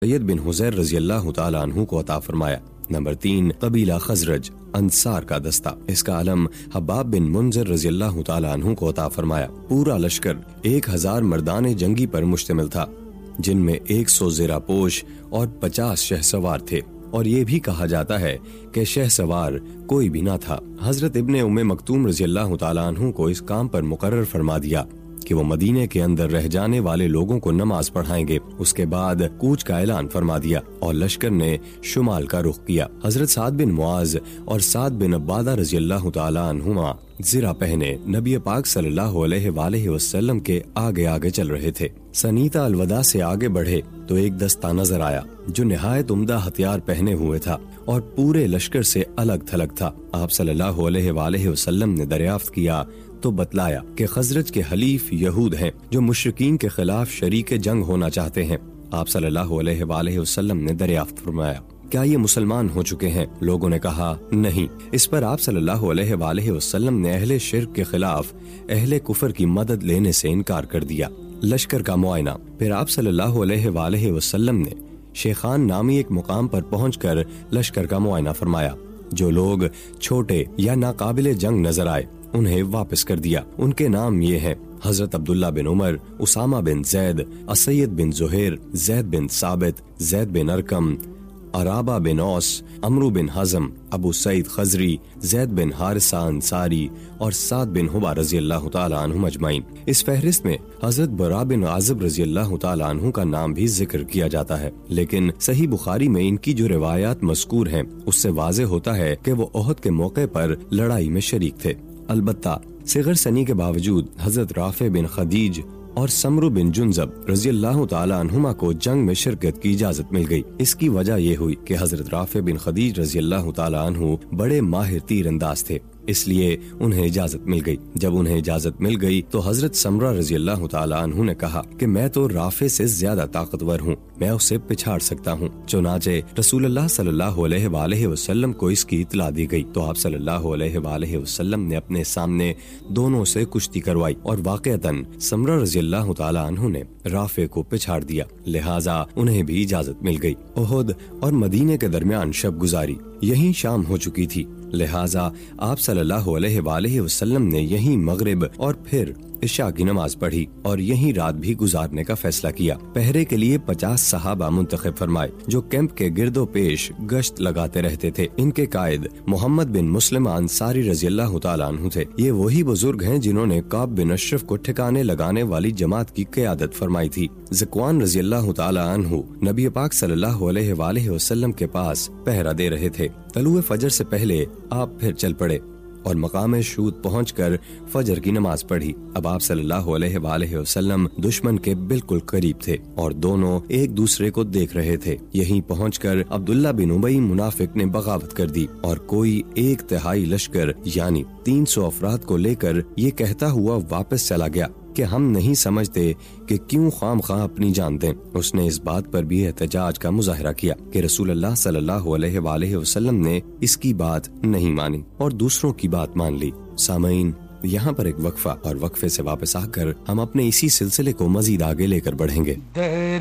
سید بن حزیر رضی اللہ تعالیٰ عنہ کو عطا فرمایا۔ نمبر 3، قبیلہ خزرج انصار کا دستہ، اس کا علم حباب بن منذر رضی اللہ تعالیٰ عنہ کو عطا فرمایا۔ پورا لشکر 1000 مردان جنگی پر مشتمل تھا، جن میں 100 زیرہ پوش اور 50 شہ سوار تھے، اور یہ بھی کہا جاتا ہے کہ شہ سوار کوئی بھی نہ تھا۔ حضرت ابن ام مکتوم رضی اللہ تعالیٰ عنہ کو اس کام پر مقرر فرما دیا کہ وہ مدینے کے اندر رہ جانے والے لوگوں کو نماز پڑھائیں گے۔ اس کے بعد کوچ کا اعلان فرما دیا اور لشکر نے شمال کا رخ کیا۔ حضرت سعد بن معاذ اور سعد بن عبادہ رضی اللہ تعالیٰ عنہما زرہ پہنے نبی پاک صلی اللہ علیہ وآلہ وسلم کے آگے آگے چل رہے تھے۔ سنیتا الوداع سے آگے بڑھے تو ایک دستہ نظر آیا جو نہایت عمدہ ہتھیار پہنے ہوئے تھا اور پورے لشکر سے الگ تھلگ تھا۔ آپ صلی اللہ علیہ وآلہ وسلم نے دریافت کیا تو بتلایا کہ خزرج کے حلیف یہود ہیں جو مشرکین کے خلاف شریک جنگ ہونا چاہتے ہیں۔ آپ صلی اللہ علیہ وآلہ وسلم نے دریافت فرمایا، کیا یہ مسلمان ہو چکے ہیں؟ لوگوں نے کہا نہیں۔ اس پر آپ صلی اللہ علیہ وآلہ وسلم نے اہل شرک کے خلاف اہل کفر کی مدد لینے سے انکار کر دیا۔ لشکر کا معائنہ۔ پھر آپ صلی اللہ علیہ وآلہ وسلم نے شیخان نامی ایک مقام پر پہنچ کر لشکر کا معائنہ فرمایا۔ جو لوگ چھوٹے یا ناقابل جنگ نظر آئے انہیں واپس کر دیا۔ ان کے نام یہ ہیں: حضرت عبداللہ بن عمر، اسامہ بن زید، اسید بن زہیر، زید بن ثابت، زید بن ارکم، عرابہ بن اوس، عمرو بن حزم، ابو سعید خزری، زید بن حارثہ انصاری اور سعد بن حبہ رضی اللہ تعالیٰ عنہم اجمعین۔ اس فہرست میں حضرت برا بن عازب رضی اللہ تعالیٰ عنہ کا نام بھی ذکر کیا جاتا ہے، لیکن صحیح بخاری میں ان کی جو روایات مذکور ہیں اس سے واضح ہوتا ہے کہ وہ احد کے موقع پر لڑائی میں شریک تھے۔ البتہ صغر سنی کے باوجود حضرت رافع بن خدیج اور سمرو بن جنزب رضی اللہ تعالی عنہما کو جنگ میں شرکت کی اجازت مل گئی۔ اس کی وجہ یہ ہوئی کہ حضرت رافع بن خدیج رضی اللہ تعالی عنہ بڑے ماہر تیر انداز تھے، اس لیے انہیں اجازت مل گئی۔ جب انہیں اجازت مل گئی تو حضرت سمرہ رضی اللہ تعالی عنہ نے کہا کہ میں تو رافع سے زیادہ طاقتور ہوں، میں اسے پچھاڑ سکتا ہوں۔ چنانچہ رسول اللہ صلی اللہ علیہ وآلہ وسلم کو اس کی اطلاع دی گئی تو آپ صلی اللہ علیہ وآلہ وسلم نے اپنے سامنے دونوں سے کشتی کروائی اور واقعتاً سمرہ رضی اللہ تعالی عنہ نے رافع کو پچھاڑ دیا، لہٰذا انہیں بھی اجازت مل گئی۔ احد اور مدینے کے درمیان شب گزاری، یہیں شام ہو چکی تھی، لہٰذا آپ صلی اللہ علیہ وآلہ وسلم نے یہیں مغرب اور پھر عشاء کی نماز پڑھی اور یہیں رات بھی گزارنے کا فیصلہ کیا۔ پہرے کے لیے 50 صحابہ منتخب فرمائے جو کیمپ کے گرد و پیش گشت لگاتے رہتے تھے۔ ان کے قائد محمد بن مسلم انصاری رضی اللہ تعالیٰ عنہ تھے۔ یہ وہی بزرگ ہیں جنہوں نے کعب بن اشرف کو ٹھکانے لگانے والی جماعت کی قیادت فرمائی تھی۔ ذکوان رضی اللہ تعالیٰ عنہ نبی پاک صلی اللہ علیہ وآلہ وسلم کے پاس پہرا دے رہے تھے۔ طلوع فجر سے پہلے آپ پھر چل پڑے اور مقام شہود پہنچ کر فجر کی نماز پڑھی۔ اب آپ صلی اللہ علیہ وآلہ وسلم دشمن کے بالکل قریب تھے اور دونوں ایک دوسرے کو دیکھ رہے تھے۔ یہیں پہنچ کر عبداللہ بن ابی منافق نے بغاوت کر دی اور کوئی 1/3 لشکر یعنی 300 افراد کو لے کر یہ کہتا ہوا واپس چلا گیا کہ ہم نہیں سمجھتے کہ کیوں خام خواہ اپنی جان دیں۔ اس نے اس بات پر بھی احتجاج کا مظاہرہ کیا کہ رسول اللہ صلی اللہ علیہ وآلہ وسلم نے اس کی بات نہیں مانی اور دوسروں کی بات مان لی۔ سامعین، یہاں پر ایک وقفہ اور وقفے سے واپس آ کر ہم اپنے اسی سلسلے کو مزید آگے لے کر بڑھیں گے۔